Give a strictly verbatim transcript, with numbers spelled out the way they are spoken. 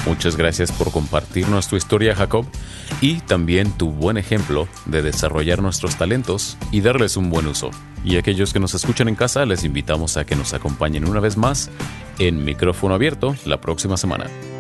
Muchas gracias por compartirnos tu historia, Jacob, y también tu buen ejemplo de desarrollar nuestros talentos y darles un buen uso. Y a aquellos que nos escuchan en casa, les invitamos a que nos acompañen una vez más en Micrófono Abierto la próxima semana.